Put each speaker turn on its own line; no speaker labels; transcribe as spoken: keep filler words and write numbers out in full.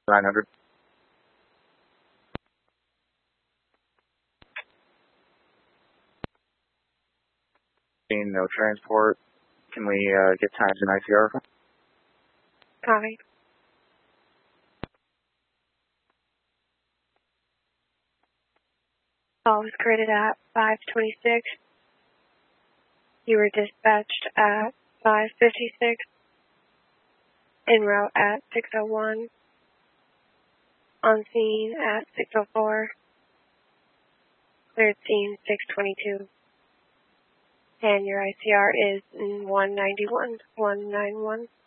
nine hundred. No transport. Can we uh, get times in I C R?
Copy. Call was created at five twenty-six. You were dispatched at five fifty-six. En route at six oh one. On scene at six oh four. Cleared scene six twenty-two. And your I C R is one ninety-one, one ninety-one.